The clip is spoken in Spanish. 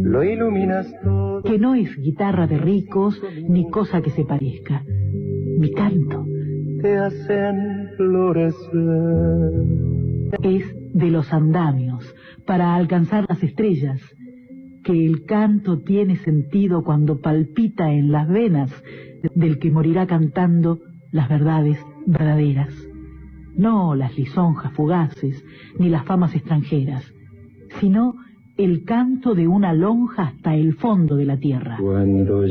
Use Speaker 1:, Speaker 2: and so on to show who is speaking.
Speaker 1: lo iluminas todo.
Speaker 2: Que no es guitarra de ricos ni cosa que se parezca. Mi canto
Speaker 1: Te hacen florecer.
Speaker 2: es de los andamios para alcanzar las estrellas. Que el canto tiene sentido cuando palpita en las venas del que morirá cantando las verdades verdaderas. No las lisonjas fugaces ni las famas extranjeras, sino el canto de una lonja hasta el fondo de la tierra.
Speaker 1: Cuando